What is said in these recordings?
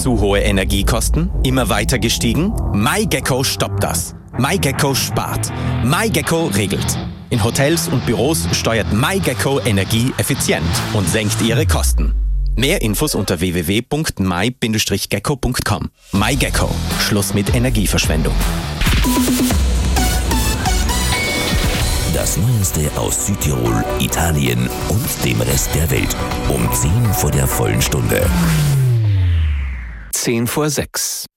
Zu hohe Energiekosten? Immer weiter gestiegen? MyGecko stoppt das. MyGecko spart. MyGecko regelt. In Hotels und Büros steuert MyGecko Energie effizient und senkt ihre Kosten. Mehr Infos unter www.my-gecko.com. MyGecko. Schluss mit Energieverschwendung. Das Neueste aus Südtirol, Italien und dem Rest der Welt. Um 10 vor der vollen Stunde. 10 vor 6.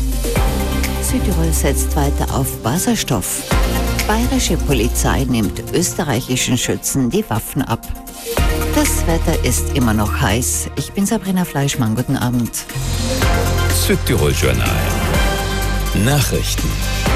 Südtirol setzt weiter auf Wasserstoff. Bayerische Polizei nimmt österreichischen Schützen die Waffen ab. Das Wetter ist immer noch heiß. Ich bin Sabrina Fleischmann. Guten Abend. Südtirol Journal. Nachrichten.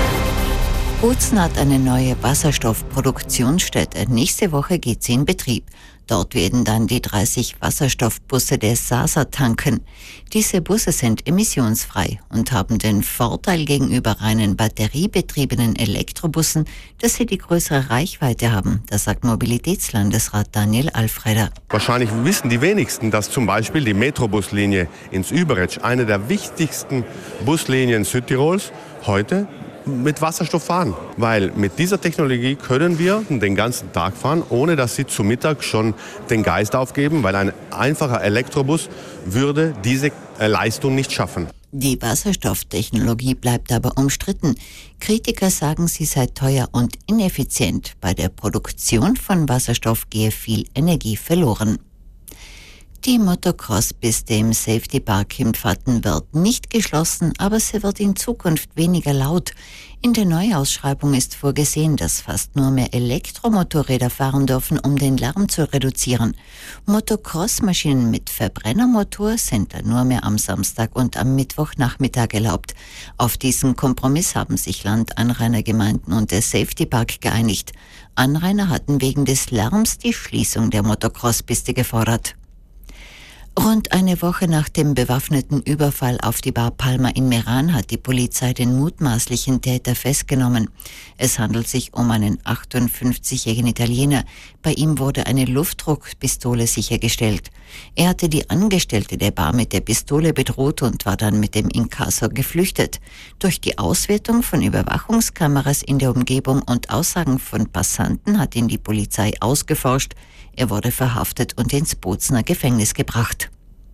Bozen hat eine neue Wasserstoffproduktionsstätte. Nächste Woche geht sie in Betrieb. Dort werden dann die 30 Wasserstoffbusse der SASA tanken. Diese Busse sind emissionsfrei und haben den Vorteil gegenüber reinen batteriebetriebenen Elektrobussen, dass sie die größere Reichweite haben. Das sagt Mobilitätslandesrat Daniel Alfreder. Wahrscheinlich wissen die wenigsten, dass zum Beispiel die Metrobuslinie ins Überetsch, eine der wichtigsten Buslinien Südtirols, heute mit Wasserstoff fahren. Weil mit dieser Technologie können wir den ganzen Tag fahren, ohne dass sie zu Mittag schon den Geist aufgeben, weil ein einfacher Elektrobus würde diese Leistung nicht schaffen. Die Wasserstofftechnologie bleibt aber umstritten. Kritiker sagen, sie sei teuer und ineffizient. Bei der Produktion von Wasserstoff gehe viel Energie verloren. Die Motocross-Piste im Safety Park Himmelpfatten wird nicht geschlossen, aber sie wird in Zukunft weniger laut. In der Neuausschreibung ist vorgesehen, dass fast nur mehr Elektromotorräder fahren dürfen, um den Lärm zu reduzieren. Motocross-Maschinen mit Verbrennermotor sind dann nur mehr am Samstag und am Mittwochnachmittag erlaubt. Auf diesen Kompromiss haben sich Landanrainergemeinden und der Safety Park geeinigt. Anrainer hatten wegen des Lärms die Schließung der Motocross-Piste gefordert. Rund eine Woche nach dem bewaffneten Überfall auf die Bar Palma in Meran hat die Polizei den mutmaßlichen Täter festgenommen. Es handelt sich um einen 58-jährigen Italiener. Bei ihm wurde eine Luftdruckpistole sichergestellt. Er hatte die Angestellte der Bar mit der Pistole bedroht und war dann mit dem Inkasso geflüchtet. Durch die Auswertung von Überwachungskameras in der Umgebung und Aussagen von Passanten hat ihn die Polizei ausgeforscht. Er wurde verhaftet und ins Bozener Gefängnis gebracht.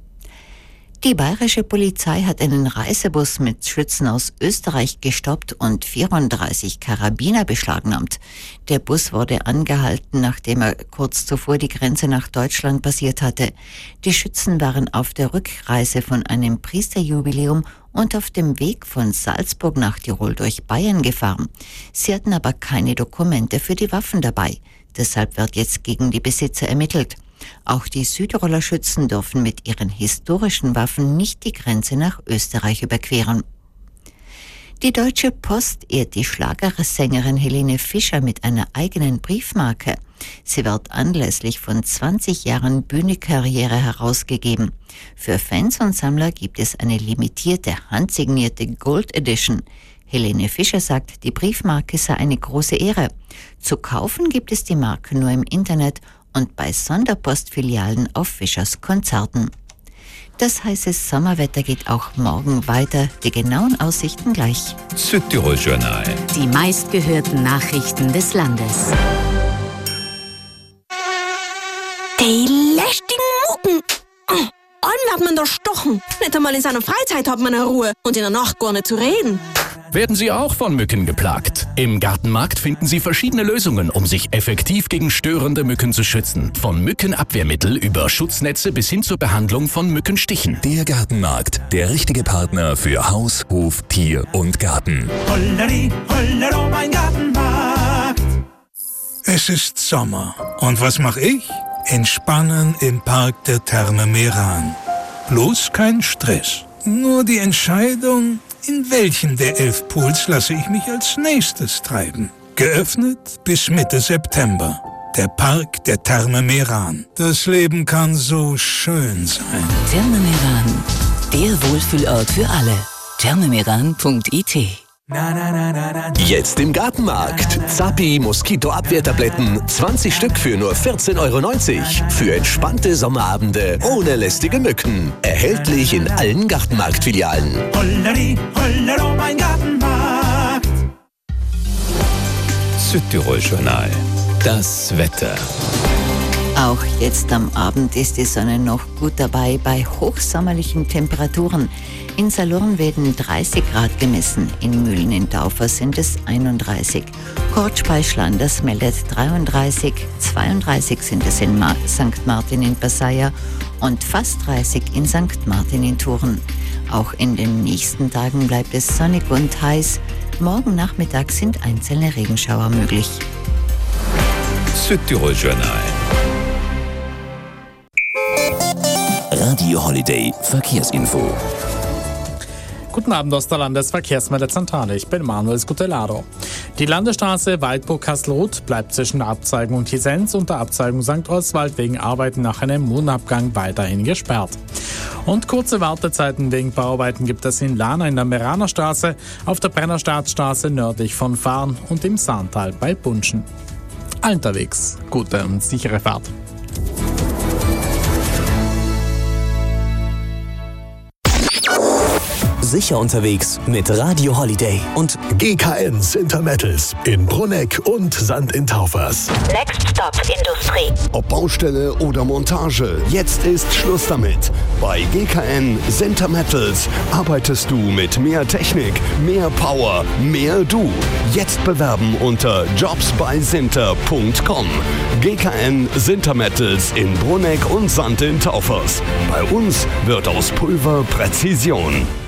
Die bayerische Polizei hat einen Reisebus mit Schützen aus Österreich gestoppt und 34 Karabiner beschlagnahmt. Der Bus wurde angehalten, nachdem er kurz zuvor die Grenze nach Deutschland passiert hatte. Die Schützen waren auf der Rückreise von einem Priesterjubiläum und auf dem Weg von Salzburg nach Tirol durch Bayern gefahren. Sie hatten aber keine Dokumente für die Waffen dabei. Deshalb wird jetzt gegen die Besitzer ermittelt. Auch die Südtiroler Schützen dürfen mit ihren historischen Waffen nicht die Grenze nach Österreich überqueren. Die Deutsche Post ehrt die Schlagersängerin Helene Fischer mit einer eigenen Briefmarke. Sie wird anlässlich von 20 Jahren Bühnenkarriere herausgegeben. Für Fans und Sammler gibt es eine limitierte, handsignierte Gold Edition. Helene Fischer sagt, die Briefmarke sei eine große Ehre. Zu kaufen gibt es die Marke nur im Internet und bei Sonderpostfilialen auf Fischers Konzerten. Das heiße Sommerwetter geht auch morgen weiter. Die genauen Aussichten gleich. Südtirol Journal. Die meistgehörten Nachrichten des Landes. Die lästigen Mucken. Allem wird man da stochen. Nicht einmal in seiner Freizeit hat man eine Ruhe und in der Nacht gar nicht zu reden. Werden Sie auch von Mücken geplagt? Im Gartenmarkt finden Sie verschiedene Lösungen, um sich effektiv gegen störende Mücken zu schützen. Von Mückenabwehrmittel über Schutznetze bis hin zur Behandlung von Mückenstichen. Der Gartenmarkt, der richtige Partner für Haus, Hof, Tier und Garten. Holleri, hollero, mein Gartenmarkt. Es ist Sommer. Und was mache ich? Entspannen im Park der Therme Meran. Bloß kein Stress. Nur die Entscheidung, in welchem der 11 Pools lasse ich mich als nächstes treiben. Geöffnet bis Mitte September. Der Park der Therme Meran. Das Leben kann so schön sein. Therme Meran, der Wohlfühlort für alle. thermemeran.it Jetzt im Gartenmarkt. Zappi Moskitoabwehrtabletten. 20 Stück für nur 14,90 €. Für entspannte Sommerabende ohne lästige Mücken. Erhältlich in allen Gartenmarktfilialen. Holleri, Hollero, mein Gartenmarkt. Südtirol Journal. Das Wetter. Auch jetzt am Abend ist die Sonne noch gut dabei bei hochsommerlichen Temperaturen. In Salurn werden 30 Grad gemessen, in Mühlen in Taufers sind es 31. Kortsch bei Schlanders meldet 33, 32 sind es in St. Martin in Passaia und fast 30 in St. Martin in Thurn. Auch in den nächsten Tagen bleibt es sonnig und heiß. Morgen Nachmittag sind einzelne Regenschauer möglich. Südtirol Journal. Radio Holiday Verkehrsinfo. Guten Abend aus der Landesverkehrsmeldezentrale. Ich bin Manuel Scutellaro. Die Landesstraße Waldburg-Kastelruth bleibt zwischen der Abzweigung und Hisenz und der Abzweigung St. Oswald wegen Arbeiten nach einem Mondabgang weiterhin gesperrt. Und kurze Wartezeiten wegen Bauarbeiten gibt es in Lana in der Meranerstraße, auf der Brennerstadtstraße nördlich von Farn und im Sahntal bei Bunschen. Unterwegs gute und sichere Fahrt. Sicher unterwegs mit Radio Holiday und GKN Sintermettels in Brunegg und Sand in Taufers. Next Stop Industrie. Ob Baustelle oder Montage, jetzt ist Schluss damit. Bei GKN Sintermettels arbeitest du mit mehr Technik, mehr Power, mehr du. Jetzt bewerben unter jobsbysinter.com. GKN Sintermettels in Brunegg und Sand in Taufers. Bei uns wird aus Pulver Präzision.